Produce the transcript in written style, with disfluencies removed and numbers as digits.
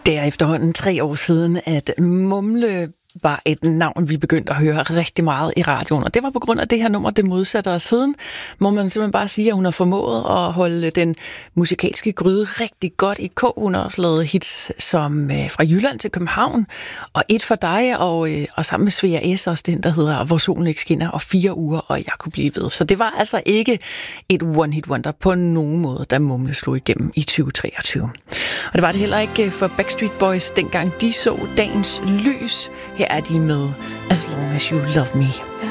Det er efterhånden 3 år siden, at Mumle var et navn, vi begyndte at høre rigtig meget i radioen. Og det var på grund af det her nummer, Det Modsatte. Og siden må man simpelthen bare sige, at hun har formået at holde den musikalske gryde rigtig godt i kog. Hun har også lavet hits som Fra Jylland til København, og Et for dig, og sammen med Svea S. også den, der hedder Hvor solen ikke skinner, og 4 uger, og jeg kunne blive ved. Så det var altså ikke et one-hit wonder på nogen måde, da Mumle slog igennem i 2023. Og det var det heller ikke for Backstreet Boys, dengang de så dagens lys. Her er de med As Long As You Love Me.